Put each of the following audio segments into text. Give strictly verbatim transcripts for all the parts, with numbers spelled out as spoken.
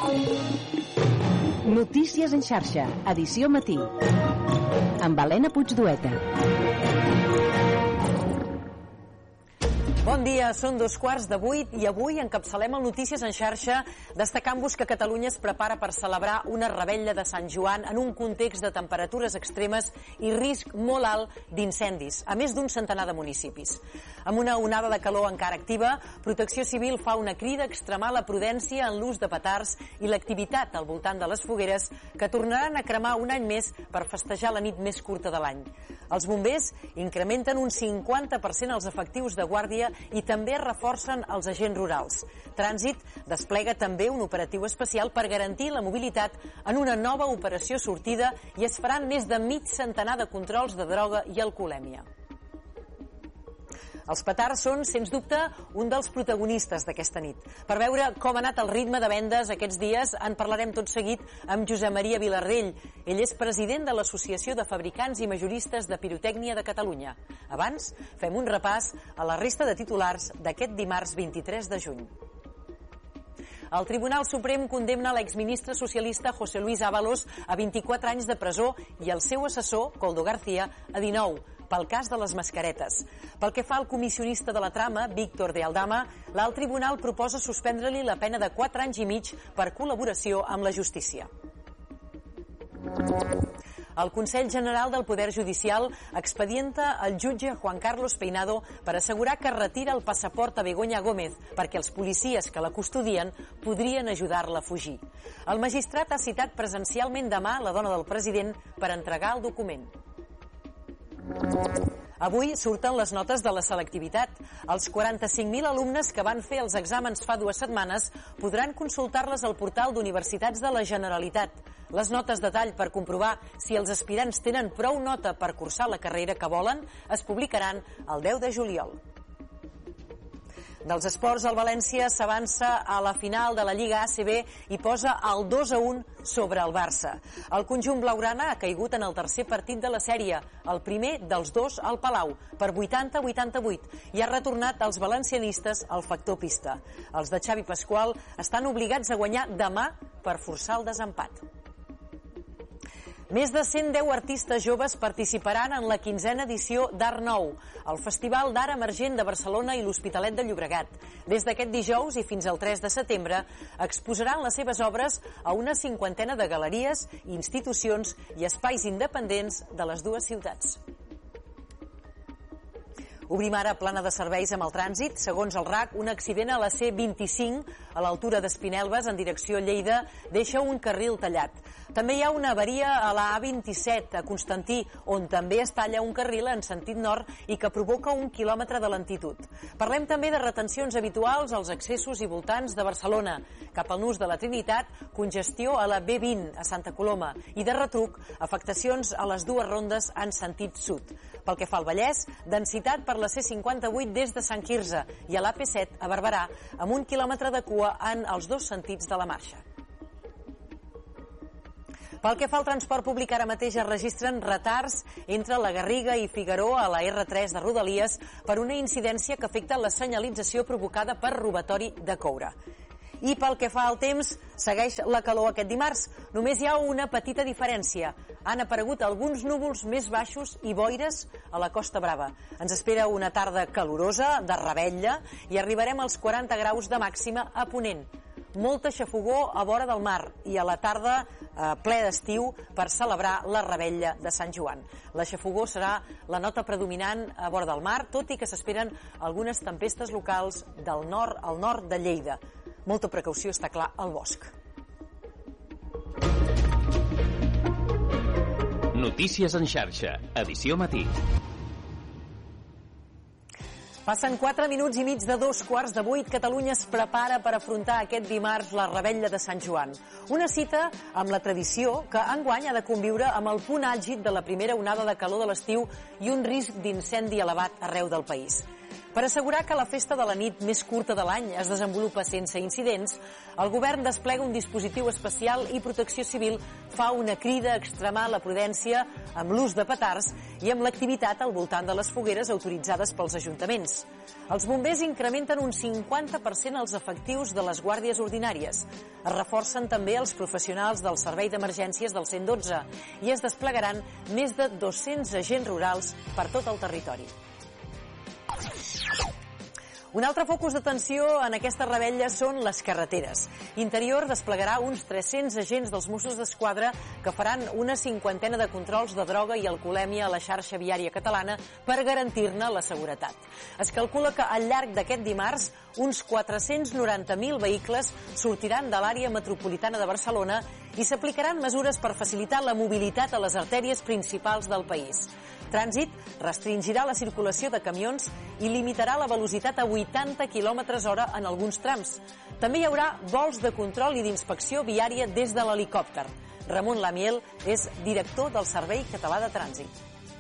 Notícies en xarxa, edició matí. Amb Helena Puigdueta. Bon dia, són dos quarts de vuit i avui encapçalem el Notícies en xarxa destacant-vos que Catalunya es prepara per celebrar una revetlla de Sant Joan en un context de temperatures extremes i risc molt alt d'incendis, a més d'un centenar de municipis. Amb una onada de calor encara activa, Protecció Civil fa una crida a extremar la prudència en l'ús de petards i l'activitat al voltant de les fogueres que tornaran a cremar un any més per festejar la nit més curta de l'any. Els bombers incrementen un cinquanta per cent els efectius de guàrdia i també reforcen els agents rurals. Trànsit desplega també un operatiu especial per garantir la mobilitat en una nova operació sortida i es faran més de mig centenar de controls de droga i alcoholèmia. Els petards són, sens dubte, un dels protagonistes d'aquesta nit. Per veure com ha anat el ritme de vendes aquests dies, en parlarem tot seguit amb Josep Maria Vilarrell. Ell és president de l'Associació de Fabricants i Majoristes de Pirotècnia de Catalunya. Abans, fem un repàs a la resta de titulars d'aquest dimarts vint-i-tres de juny. El Tribunal Suprem condemna l'exministre socialista José Luis Ábalos a vint-i-quatre anys de presó i el seu assessor, Koldo García, a dinou, pel cas de les mascaretes. Pel que fa al comissionista de la trama, Víctor de Aldama, l'alt tribunal proposa suspendre-li la pena de quatre anys i mig per col·laboració amb la justícia. El Consell General del Poder Judicial expedienta el jutge Juan Carlos Peinado per assegurar que retira el passaport a Begoña Gómez perquè els policies que la custodien podrien ajudar-la a fugir. El magistrat ha citat presencialment demà la dona del president per entregar el document. Avui surten les notes de la selectivitat. Els quaranta-cinc mil alumnes que van fer els exàmens fa dues setmanes podran consultar-les al portal d'Universitats de la Generalitat. Les notes de tall per comprovar si els aspirants tenen prou nota per cursar la carrera que volen es publicaran el deu de juliol. Dels esports, el València s'avança a la final de la Lliga A C B i posa el dos a un sobre el Barça. El conjunt blaugrana ha caigut en el tercer partit de la sèrie, el primer dels dos al Palau, per vuitanta a vuitanta-vuit, i ha retornat als valencianistes al factor pista. Els de Xavi Pasqual estan obligats a guanyar demà per forçar el desempat. Més de cent deu artistes joves participaran en la quinzena edició d'Art Nou, el Festival d'Art Emergent de Barcelona i l'Hospitalet de Llobregat. Des d'aquest dijous i fins al tres de setembre exposaran les seves obres a una cinquantena de galeries, institucions i espais independents de les dues ciutats. Obrim ara plana de serveis amb el trànsit. Segons el R A C, un accident a la C vint-i-cinc a l'altura d'Espinelves en direcció Lleida deixa un carril tallat. També hi ha una avaria a la A vint-i-set a Constantí, on també es talla un carril en sentit nord i que provoca un quilòmetre de lentitud. Parlem també de retencions habituals als accessos i voltants de Barcelona. Cap al nus de la Trinitat, congestió a la B vint a Santa Coloma i de retruc, afectacions a les dues rondes en sentit sud. Pel que fa al Vallès, densitat per la C cinquanta-vuit des de Sant Quirze i a l'A P set a Barberà amb un quilòmetre de cua en els dos sentits de la marxa. Pel que fa al transport públic, ara mateix es registren retards entre la Garriga i Figaró a la R tres de Rodalies per una incidència que afecta la senyalització provocada per robatori de coure. I pel que fa al temps, segueix la calor aquest dimarts. Només hi ha una petita diferència. Han aparegut alguns núvols més baixos i boires a la Costa Brava. Ens espera una tarda calorosa, de revetlla, i arribarem als quaranta graus de màxima a Ponent. Molta xafogor a vora del mar i a la tarda eh, ple d'estiu per celebrar la revetlla de Sant Joan. La xafogor serà la nota predominant a vora del mar, tot i que s'esperen algunes tempestes locals del nord al nord de Lleida. Molta precaució, està clar, al bosc. Notícies en xarxa, edició matí. Passen quatre minuts i mig de dos quarts de vuit. Catalunya es prepara per afrontar aquest dimarts la revetlla de Sant Joan. Una cita amb la tradició que enguany ha de conviure amb el punt àlgid de la primera onada de calor de l'estiu i un risc d'incendi elevat arreu del país. Per assegurar que la festa de la nit més curta de l'any es desenvolupa sense incidents, el govern desplega un dispositiu especial i Protecció Civil fa una crida a extremar la prudència amb l'ús de petards i amb l'activitat al voltant de les fogueres autoritzades pels ajuntaments. Els bombers incrementen un cinquanta per cent els efectius de les guàrdies ordinàries. Es reforcen també els professionals del Servei d'Emergències del cent dotze i es desplegaran més de dos-cents agents rurals per tot el territori. Un altre focus d'atenció en aquesta revetlla són les carreteres. Interior desplegarà uns tres-cents agents dels Mossos d'Esquadra que faran una cinquantena de controls de droga i alcoholèmia a la xarxa viària catalana per garantir-ne la seguretat. Es calcula que al llarg d'aquest dimarts uns quatre-cents noranta mil vehicles sortiran de l'àrea metropolitana de Barcelona i s'aplicaran mesures per facilitar la mobilitat a les artèries principals del país. Trànsit restringirà la circulació de camions i limitarà la velocitat a vuitanta quilòmetres hora en alguns trams. També hi haurà vols de control i d'inspecció viària des de l'helicòpter. Ramon Lamiel és director del Servei Català de Trànsit.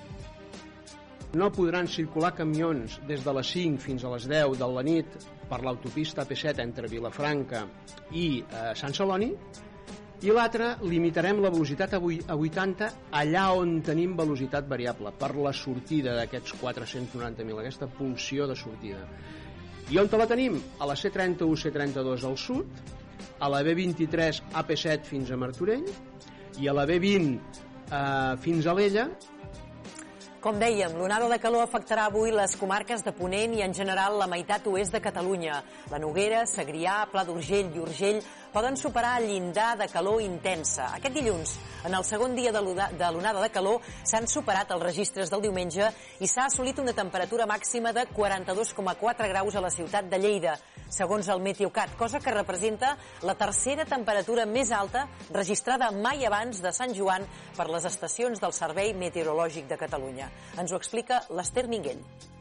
No podran circular camions des de les cinc fins a les deu de la nit per l'autopista A P set entre Vilafranca i eh, Sant Celoni, i l'altre, limitarem la velocitat a vuitanta allà on tenim velocitat variable, per la sortida d'aquests quatre-cents noranta mil, aquesta pulsió de sortida. I on la tenim? A la C trenta-u, C trenta-dos al sud, a la B vint-i-tres, A P set fins a Martorell, i a la B vint eh, fins a Alella. Com dèiem, l'onada de calor afectarà avui les comarques de Ponent i en general la meitat oest de Catalunya. La Noguera, Segrià, Pla d'Urgell i Urgell poden superar el llindar de calor intensa. Aquest dilluns, en el segon dia de l'onada de calor, s'han superat els registres del diumenge i s'ha assolit una temperatura màxima de quaranta-dos coma quatre graus a la ciutat de Lleida, segons el Meteocat, cosa que representa la tercera temperatura més alta registrada mai abans de Sant Joan per les estacions del Servei Meteorològic de Catalunya. Ens ho explica l'Ester Minguell.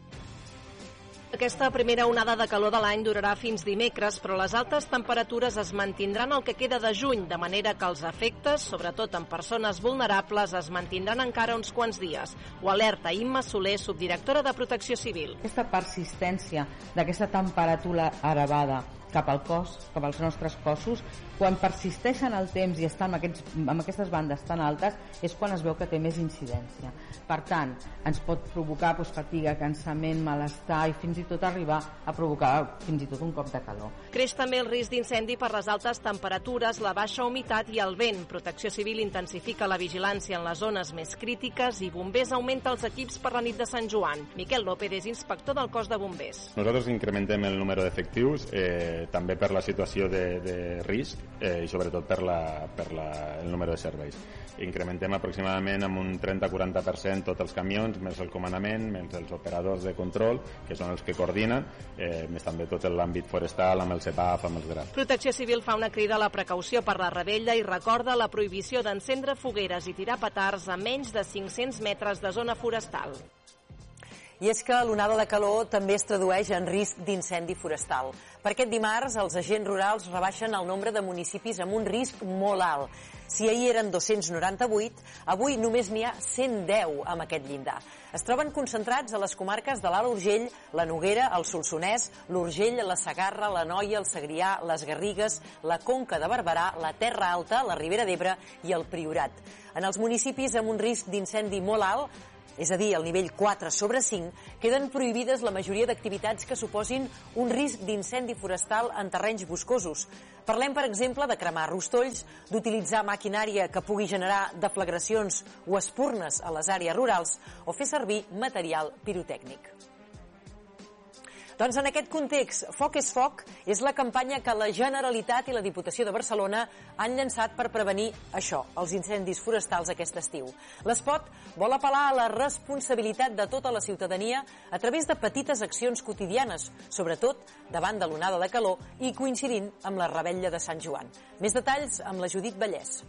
Aquesta primera onada de calor de l'any durarà fins dimecres, però les altes temperatures es mantindran el que queda de juny, de manera que els efectes, sobretot en persones vulnerables, es mantindran encara uns quants dies. Ho alerta Imma Soler, subdirectora de Protecció Civil. Aquesta persistència d'aquesta temperatura elevada cap al cos, cap als nostres cossos, quan persisteixen el temps i estan amb, aquests, amb aquestes bandes tan altes, és quan es veu que té més incidència. Per tant, ens pot provocar doncs, fatiga, cansament, malestar i fins i tot arribar a provocar fins i tot un cop de calor. Creix també el risc d'incendi per les altes temperatures, la baixa humitat i el vent. Protecció Civil intensifica la vigilància en les zones més crítiques i Bombers augmenta els equips per la nit de Sant Joan. Miquel López és inspector del cos de bombers. Nosaltres incrementem el número d'efectius, eh, també per la situació de, de risc eh, i sobretot per, la, per la, el número de serveis. Incrementem aproximadament amb un trenta a quaranta per cent tots els camions, més el comandament, més els operadors de control, que són els que coordinen, eh, més també tot l'àmbit forestal, amb el C E P A F, amb els grans. Protecció Civil fa una crida a la precaució per la revetlla i recorda la prohibició d'encendre fogueres i tirar petards a menys de cinc-cents metres de zona forestal. I és que l'onada de calor també es tradueix en risc d'incendi forestal. Per aquest dimarts, els agents rurals rebaixen el nombre de municipis amb un risc molt alt. Si ahir eren dos-cents noranta-vuit, avui només n'hi ha cent deu amb aquest llindar. Es troben concentrats a les comarques de l'Alt Urgell, la Noguera, el Solsonès, l'Urgell, la Segarra, la Noia, el Segrià, les Garrigues, la Conca de Barberà, la Terra Alta, la Ribera d'Ebre i el Priorat. En els municipis amb un risc d'incendi molt alt, és a dir, el nivell quatre sobre cinc, queden prohibides la majoria d'activitats que suposin un risc d'incendi forestal en terrenys boscosos. Parlem, per exemple, de cremar rostolls, d'utilitzar maquinària que pugui generar deflagracions o espurnes a les àrees rurals o fer servir material pirotècnic. Doncs en aquest context, Foc és Foc és la campanya que la Generalitat i la Diputació de Barcelona han llançat per prevenir això, els incendis forestals aquest estiu. L'Espot vol apel·lar a la responsabilitat de tota la ciutadania a través de petites accions quotidianes, sobretot davant de l'onada de calor i coincidint amb la revetlla de Sant Joan. Més detalls amb la Judit Vallès.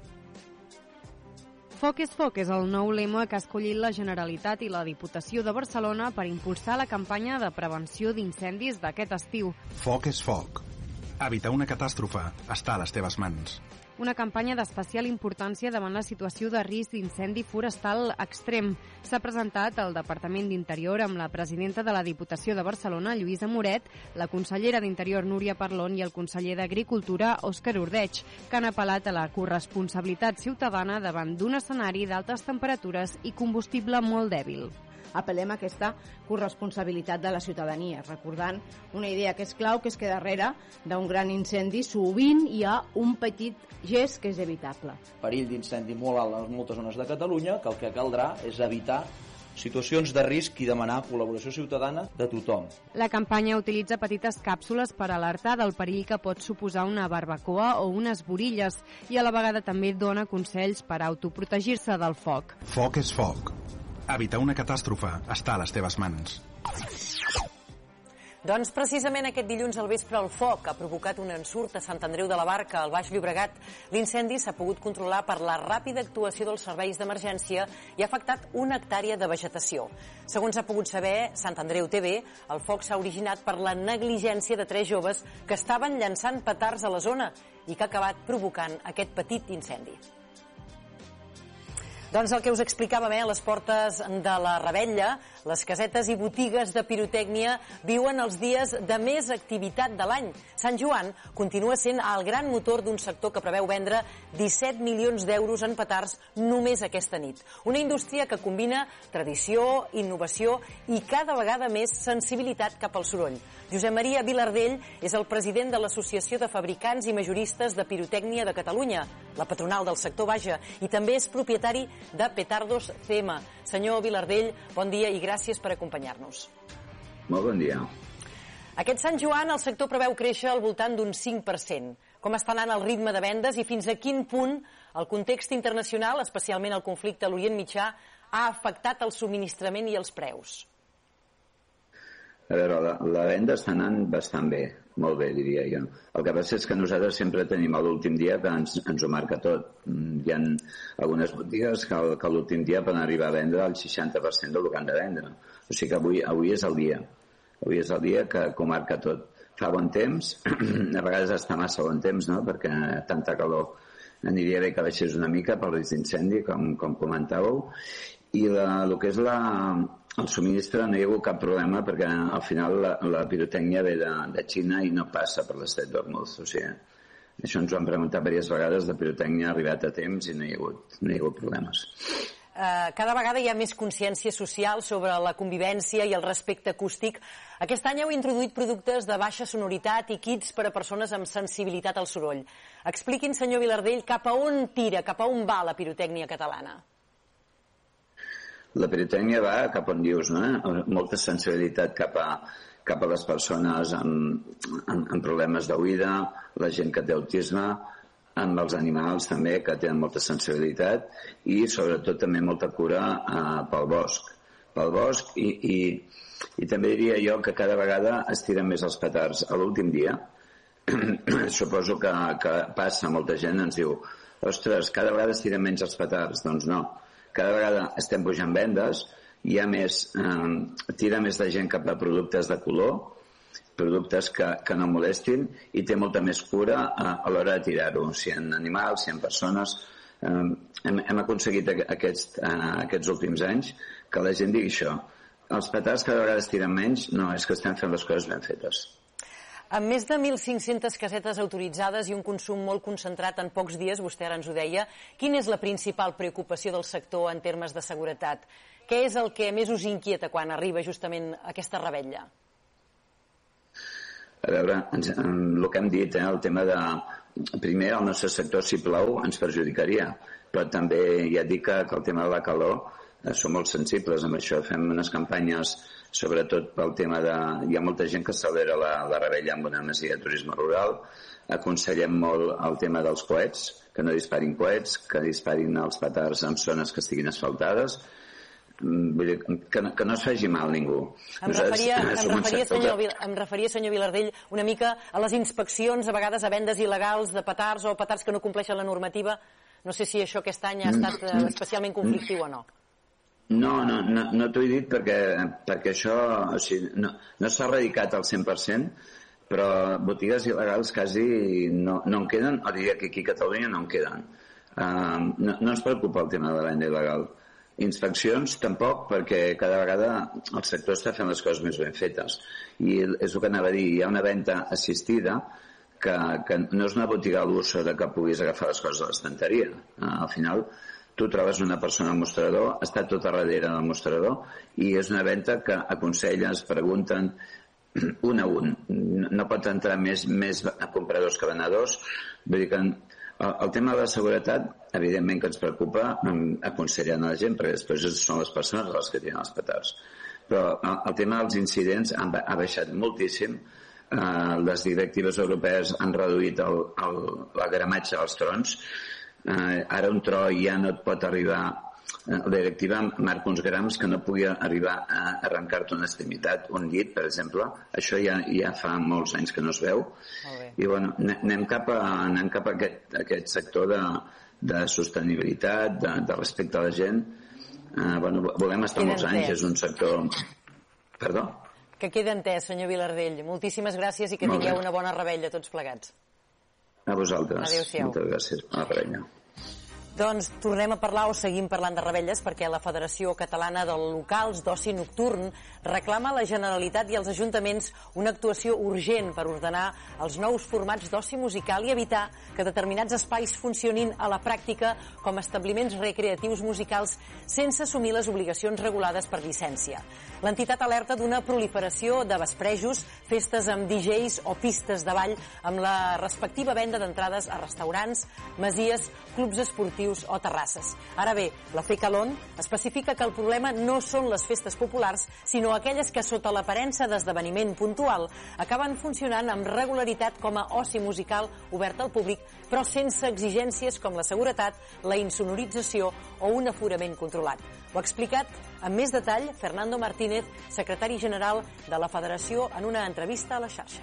Foc és foc és el nou lema que ha escollit la Generalitat i la Diputació de Barcelona per impulsar la campanya de prevenció d'incendis d'aquest estiu. Foc és foc. Evitar una catàstrofe està a les teves mans. Una campanya d'especial importància davant la situació de risc d'incendi forestal extrem. S'ha presentat al Departament d'Interior amb la presidenta de la Diputació de Barcelona, Lluïsa Moret, la consellera d'Interior, Núria Parlon, i el conseller d'Agricultura, Òscar Ordeig, que han apel·lat a la corresponsabilitat ciutadana davant d'un escenari d'altes temperatures i combustible molt dèbil. Apel·lem a aquesta corresponsabilitat de la ciutadania, recordant una idea que és clau, que és que darrere d'un gran incendi sovint hi ha un petit gest que és evitable. Perill d'incendi molt alt en moltes zones de Catalunya, que el que caldrà és evitar situacions de risc i demanar col·laboració ciutadana de tothom. La campanya utilitza petites càpsules per alertar del perill que pot suposar una barbacoa o unes borilles i a la vegada també dona consells per autoprotegir-se del foc. Foc és foc. Evitar una catàstrofe està a les teves mans. Doncs precisament aquest dilluns al vespre el foc ha provocat un ensurt a Sant Andreu de la Barca, al Baix Llobregat. L'incendi s'ha pogut controlar per la ràpida actuació dels serveis d'emergència i ha afectat una hectàrea de vegetació. Segons ha pogut saber Sant Andreu T V, el foc s'ha originat per la negligència de tres joves que estaven llançant petards a la zona i que ha acabat provocant aquest petit incendi. Doncs el que us explicàvem, eh, a les portes de la Revetlla, les casetes i botigues de pirotècnia viuen els dies de més activitat de l'any. Sant Joan continua sent el gran motor d'un sector que preveu vendre disset milions d'euros en petards només aquesta nit. Una indústria que combina tradició, innovació i cada vegada més sensibilitat cap al soroll. Josep Maria Vilardell és el president de l'Associació de Fabricants i Majoristes de Pirotècnia de Catalunya, la patronal del sector Baja, i també és propietari de Petardos C M. Senyor Vilardell, bon dia i gràcies per acompanyar-nos. Molt bon dia. Aquest Sant Joan el sector preveu créixer al voltant d'un cinc per cent. Com està anant el ritme de vendes i fins a quin punt el context internacional, especialment el conflicte a l'Orient Mitjà, ha afectat el subministrament i els preus? A veure, la, la venda està anant bastant bé, molt bé, diria jo. El que passa és que nosaltres sempre tenim l'últim dia que ens, ens ho marca tot. Hi ha algunes botigues que, que l'últim dia poden arribar a vendre el seixanta per cent del que han de vendre. O sigui que avui, avui és el dia. Avui és el dia que, que ho marca tot. Fa bon temps, a vegades està massa bon temps, no?, perquè tanta calor aniria bé que baixés una mica pel risc d'incendi, com, com comentàveu. I la, el que és la... El subministre no hi ha hagut cap problema perquè al final la, la pirotècnia ve de, de Xina i no passa per l'estret d'Hormuz. O sigui, això ens ho han preguntat diverses vegades, la pirotècnia ha arribat a temps i no hi ha hagut, no hi ha hagut problemes. Uh, cada vegada hi ha més consciència social sobre la convivència i el respecte acústic. Aquest any heu introduït productes de baixa sonoritat i kits per a persones amb sensibilitat al soroll. Expliquin, senyor Vilardell, cap a on tira, cap a on va la pirotècnia catalana? La pirotècnia va cap on dius, no? Molta sensibilitat cap a, cap a les persones amb, amb, amb problemes d'oïda, la gent que té autisme, amb els animals també, que tenen molta sensibilitat, i sobretot també molta cura eh, pel bosc. Pel bosc i, i, i també diria jo que cada vegada es tiren més els petards. A l'últim dia, suposo que, que passa, molta gent ens diu, ostres, cada vegada es tiren menys els petards. Doncs no. Cada vegada estem pujant vendes, hi ha més, eh, tira més de gent cap a productes de color, productes que, que no molestin, i té molta més cura a, a l'hora de tirar-ho. Si en animals, si en persones, eh, hem, hem aconseguit aquests, eh, aquests últims anys que la gent digui això. Els petards cada vegada es tiren menys, no, és que estem fent les coses ben fetes. Amb més de mil cinc-centes casetes autoritzades i un consum molt concentrat en pocs dies, vostè ara ens ho deia, quina és la principal preocupació del sector en termes de seguretat? Què és el que més us inquieta quan arriba justament aquesta revetlla? A veure, ens, el que hem dit, eh, el tema de... Primer, el nostre sector, si plou, ens perjudicaria, però també ja dic que, que el tema de la calor eh, som molt sensibles amb això. Fem unes campanyes sobretot pel tema de... Hi ha molta gent que celebra la, la revetlla amb una masia de turisme rural. Aconsellem molt el tema dels coets, que no disparin coets, que disparin els petards en zones que estiguin asfaltades. Vull dir, que, que no es faci mal ningú. Em referia, em, referia, senyor, em referia, senyor Vilardell, una mica a les inspeccions, a vegades a vendes il·legals de petards o petards que no compleixen la normativa. No sé si això aquest any ha estat especialment conflictiu o no. No, no, no, no t'ho he dit perquè, perquè això o sigui, no, no s'ha erradicat al cent per cent, però botigues il·legals quasi no, no en queden, o diria que aquí a Catalunya no en queden. Uh, no, no ens preocupa el tema de la venda il·legal. Inspeccions tampoc, perquè cada vegada el sector està fent les coses més ben fetes. I és el que anava a dir, hi ha una venda assistida que, que no és una botiga a l'ús de que puguis agafar les coses a l'estanteria. Uh, al final, tu trobes una persona al mostrador, està tot a darrere del mostrador, i és una venda que aconselles, pregunten, un a un. No pot entrar més, més compradors que venedors. Vull dir que el, el tema de la seguretat, evidentment que ens preocupa, aconsellant a la gent, perquè després són les persones les que tenen els petards. Però el, el tema dels incidents ha, ha baixat moltíssim. Uh, les directives europees han reduït el, el, la gramatge dels trons. Uh, ara un tro ja no et pot arribar, uh, la directiva marca uns grams que no pugui arribar a arrencar-te una extremitat, un llit, per exemple. Això ja, ja fa molts anys que no es veu. I bueno, anem cap a, anem cap a aquest, aquest sector de, de sostenibilitat, de, de respecte a la gent. Uh, bueno, volem estar molts anys, és un sector... Perdó? Que queda entès, senyor Vilardell. Moltíssimes gràcies i que tingueu una bona revetlla tots plegats. A vosaltres. Adéu-siau. Moltes gràcies. Bona revetlla. Doncs tornem a parlar o seguim parlant de revetlles perquè la Federació Catalana de Locals d'Oci Nocturn reclama a la Generalitat i als ajuntaments una actuació urgent per ordenar els nous formats d'oci musical i evitar que determinats espais funcionin a la pràctica com establiments recreatius musicals sense assumir les obligacions regulades per llicència. L'entitat alerta d'una proliferació de vesprejos, festes amb D Js o pistes de ball amb la respectiva venda d'entrades a restaurants, masies, clubs esportius o terrasses. Ara bé, la FECALON especifica que el problema no són les festes populars, sinó aquelles que, sota l'aparença d'esdeveniment puntual, acaben funcionant amb regularitat com a oci musical obert al públic, però sense exigències com la seguretat, la insonorització o un aforament controlat. Ho ha explicat amb més detall Fernando Martínez, secretari general de la Federació, en una entrevista a la xarxa.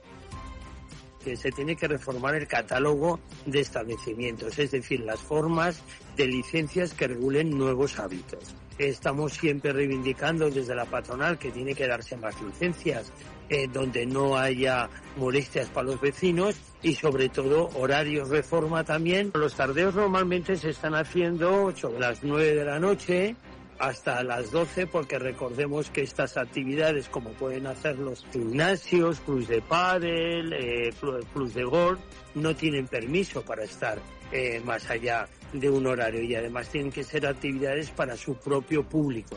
Que se tiene que reformar el catálogo de establecimientos, es decir, las formas de licencias que regulen nuevos hábitos. Estamos siempre reivindicando desde la patronal que tiene que darse más licencias, eh, donde no haya molestias para los vecinos y sobre todo horarios reforma también. Los tardeos normalmente se están haciendo sobre las nueve de la noche hasta las doce, porque recordemos que estas actividades, como pueden hacer los gimnasios, clubs de pádel, eh, clubs de golf, no tienen permiso para estar eh, más allá de un horario y además tienen que ser actividades para su propio público.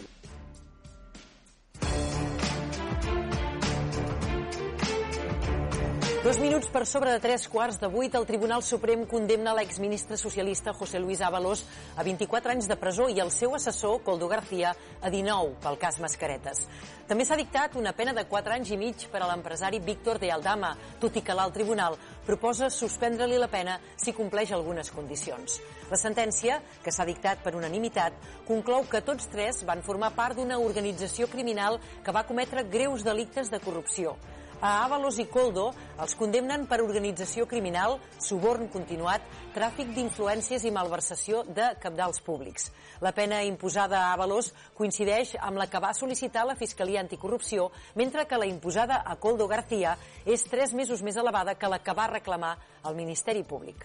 Dos minuts per sobre de tres quarts de vuit, el Tribunal Suprem condemna l'exministre socialista José Luis Ábalos a vint-i-quatre anys de presó i el seu assessor, Koldo García, a dinou pel cas Mascaretes. També s'ha dictat una pena de quatre anys i mig per a l'empresari Víctor de Aldama, tot i que l'alt tribunal proposa suspendre-li la pena si compleix algunes condicions. La sentència, que s'ha dictat per unanimitat, conclou que tots tres van formar part d'una organització criminal que va cometre greus delictes de corrupció. A Ábalos i Koldo els condemnen per organització criminal, suborn continuat, tràfic d'influències i malversació de cabdals públics. La pena imposada a Ábalos coincideix amb la que va sol·licitar la Fiscalia Anticorrupció, mentre que la imposada a Koldo García és tres mesos més elevada que la que va reclamar el Ministeri Públic.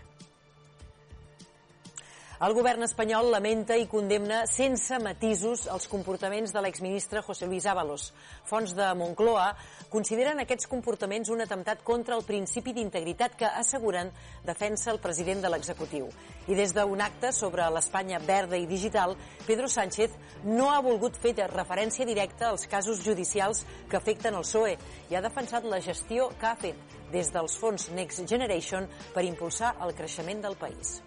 El govern espanyol lamenta i condemna sense matisos els comportaments de l'exministre José Luis Ábalos. Fonts de Moncloa consideren aquests comportaments un atemptat contra el principi d'integritat que asseguren defensa el president de l'executiu. I des d'un acte sobre l'Espanya verda i digital, Pedro Sánchez no ha volgut fer referència directa als casos judicials que afecten el P S O E i ha defensat la gestió que ha fet des dels fons Next Generation per impulsar el creixement del país.